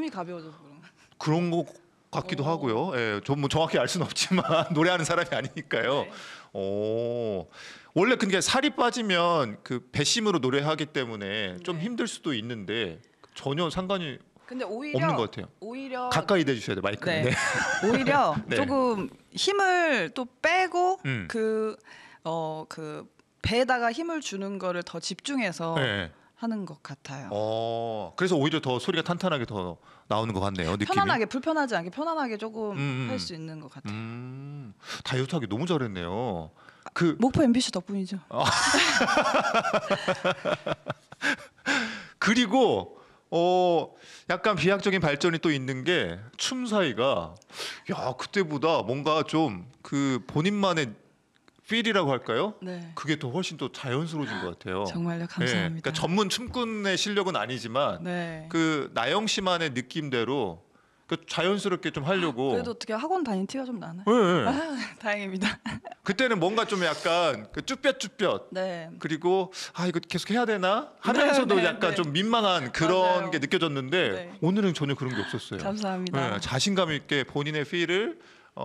몸이 가벼워져서 그런 거. 그런 거 같기도 하고요. 예, 좀 뭐 정확히 알 수는 없지만 노래하는 사람이 아니니까요. 네. 원래 근데 살이 빠지면 그 배심으로 노래하기 때문에 좀 네. 힘들 수도 있는데 전혀 상관이 근데 오히려 없는 것 같아요. 오히려 가까이 대주셔야 돼요, 마이크. 네. 네. 오히려 네. 조금 힘을 또 빼고 음. 그 배에다가 힘을 주는 거를 더 집중해서 네. 하는 것 같아요. 그래서 오히려 더 소리가 탄탄하게 더 나오는 것 같네요. 느낌이. 편안하게 불편하지 않게 편안하게 조금 음. 할 수 있는 것 같아요. 다이어트하기 너무 잘했네요. 그 목포 MBC 덕분이죠. 그리고 약간 비약적인 발전이 또 있는 게 춤 사이가 그때보다 뭔가 좀 그 본인만의 필이라고 할까요? 네. 그게 더 훨씬 또 자연스러워진 것 같아요. 정말요, 감사합니다. 그러니까 전문 춤꾼의 실력은 아니지만 네. 그 나영 씨만의 느낌대로 그 자연스럽게 좀 하려고. 그래도 어떻게 학원 다닌 티가 좀 나나요? 네. 아, 다행입니다. 그때는 뭔가 좀 약간 그 쭈뼛쭈뼛 네. 그리고 이거 계속 해야 되나 하면서도 네, 네, 약간 네. 좀 민망한 그런 맞아요. 게 느껴졌는데 네. 오늘은 전혀 그런 게 없었어요. 감사합니다. 네, 자신감 있게 본인의 필을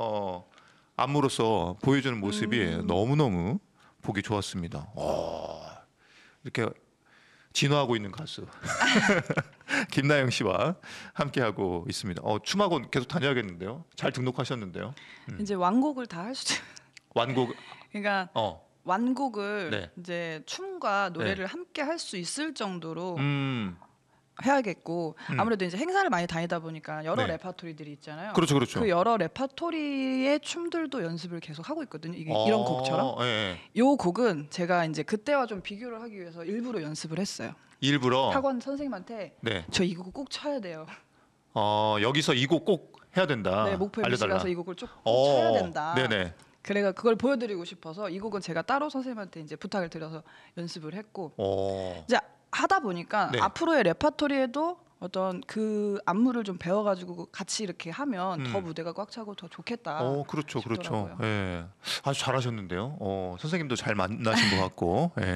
안무로서 보여주는 모습이 너무너무 보기 좋았습니다. 이렇게 진화하고 있는 가수 김나영 씨와 함께하고 있습니다. 춤학원 계속 다녀야겠는데요. 잘 등록하셨는데요. 이제 완곡을 다 할 수. 완곡. 그러니까 완곡을 네. 이제 춤과 노래를 함께 할 수 있을 정도로 해야겠고 아무래도 이제 행사를 많이 다니다 보니까 여러 네. 레파토리들이 있잖아요. 그렇죠, 그렇죠. 그 여러 레파토리의 춤들도 연습을 계속 하고 있거든요. 이런 곡처럼. 네. 요 곡은 제가 이제 그때와 좀 비교를 하기 위해서 일부러 연습을 했어요. 일부러. 학원 선생님한테 네. 저 이 곡 꼭 쳐야 돼요. 여기서 이 곡 꼭 해야 된다. 네, 목포 MBC 알려달라. 가서 이 곡을 꼭 쳐야 된다. 네네. 그래가 그걸 보여드리고 싶어서 이 곡은 제가 따로 선생님한테 이제 부탁을 드려서 연습을 했고 이제 하다 보니까 네. 앞으로의 레파토리에도 어떤 그 안무를 좀 배워가지고 같이 이렇게 하면 더 무대가 꽉 차고 더 좋겠다. 그렇죠, 그렇죠. 싶더라고요. 예, 아주 잘하셨는데요. 선생님도 잘 만나신 것 같고. 예.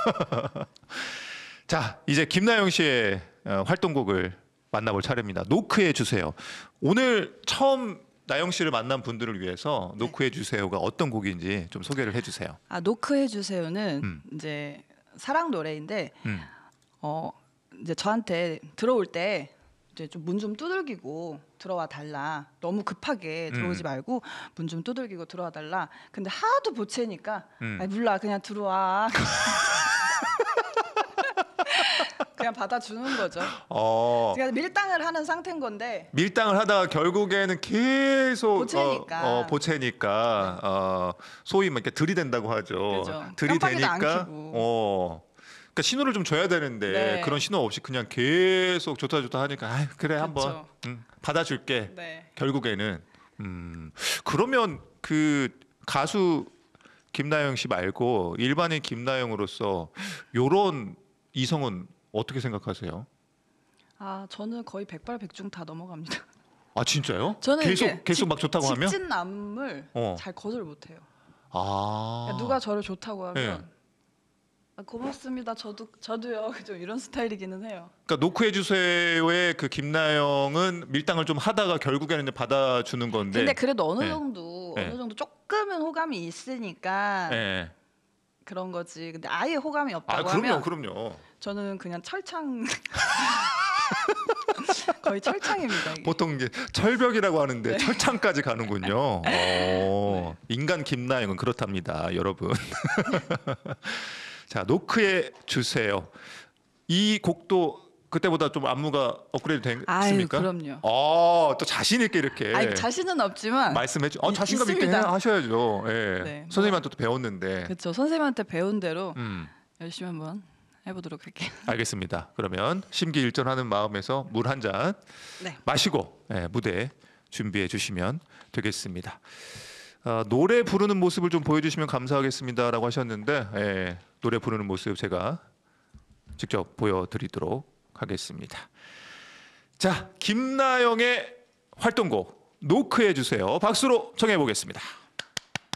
자, 이제 김나영 씨의 활동곡을 만나볼 차례입니다. 노크해 주세요. 오늘 처음 나영 씨를 만난 분들을 위해서 네. 노크해 주세요가 어떤 곡인지 좀 소개를 해주세요. 노크해 주세요는 이제 사랑 노래인데 이제 저한테 들어올 때 이제 좀 문 좀 두들기고 들어와 달라. 너무 급하게 들어오지 말고 문 좀 두들기고 들어와 달라. 근데 하도 보채니까 몰라 그냥 들어와. 그냥 받아주는 거죠. 제가 밀당을 하는 상태인 건데 밀당을 하다가 결국에는 계속 보채니까. 보채니까 소위 막 이렇게 들이댄다고 하죠. 그죠. 들이대니까 깜빡이도 안 켜고. 그러니까 신호를 좀 줘야 되는데 네. 그런 신호 없이 그냥 계속 좋다 하니까 그래 그쵸. 한번 받아줄게. 네. 결국에는 그러면 그 가수 김나영 씨 말고 일반인 김나영으로서 요런 이성은 어떻게 생각하세요? 저는 거의 백발백중 다 넘어갑니다. 아 진짜요? 저는 계속 막 좋다고 하면? 직진 남을 잘 거절 못해요. 그러니까 누가 저를 좋다고 하면 고맙습니다. 저도요. 좀 이런 스타일이기는 해요. 그러니까 노크해 주세요의 그 김나영은 밀당을 좀 하다가 결국에는 받아주는 건데. 근데 그래도 어느 네. 정도 네. 어느 정도 조금은 호감이 있으니까 네. 그런 거지. 근데 아예 호감이 없다고 하면 그럼요. 저는 그냥 철창 거의 철창입니다. 이게. 보통 이제 철벽이라고 하는데 네. 철창까지 가는군요. 인간 김나영은 그렇답니다, 여러분. 자, 노크해 주세요. 이 곡도 그때보다 좀 안무가 업그레이드 됐습니까? 그럼요. 또 자신 있게 이렇게. 자신은 없지만 말씀해 주. 자신감 있게 있습니다. 하셔야죠. 예. 네, 선생님한테 또 배웠는데. 그렇죠. 선생님한테 배운 대로 열심히 한번 해보도록 할게요. 알겠습니다. 그러면 심기일전하는 마음에서 물 한 잔 네. 마시고 무대 준비해 주시면 되겠습니다. 노래 부르는 모습을 좀 보여주시면 감사하겠습니다라고 하셨는데 노래 부르는 모습 제가 직접 보여드리도록 하겠습니다. 자, 김나영의 활동곡 노크해 주세요. 박수로 청해 보겠습니다.